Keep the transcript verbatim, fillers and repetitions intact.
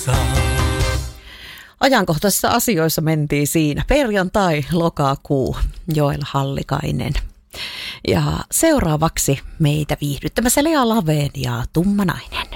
Ajankohtaisissa asioissa mentiin siinä. Perjantai, lokakuu, Joel Hallikainen. Ja seuraavaksi meitä viihdyttämässä Lea Laveen ja Tumma nainen.